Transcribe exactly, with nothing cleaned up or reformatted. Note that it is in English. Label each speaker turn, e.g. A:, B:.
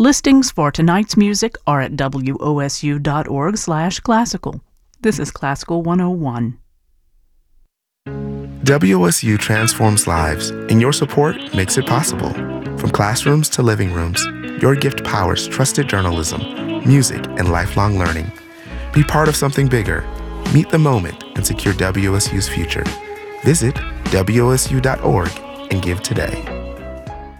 A: Listings for tonight's music are at wosu.org slash classical. This is Classical one oh one.
B: W S U transforms lives, and your support makes it possible. From classrooms to living rooms, your gift powers trusted journalism, music, and lifelong learning. Be part of something bigger. Meet the moment and secure W S U's future. Visit W S U dot org and give today.